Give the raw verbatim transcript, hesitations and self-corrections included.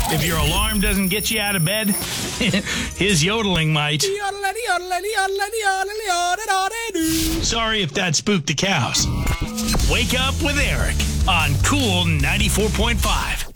If your alarm doesn't get you out of bed, his yodeling might. Sorry if that spooked the cows. Wake up with Eric on Cool ninety-four point five.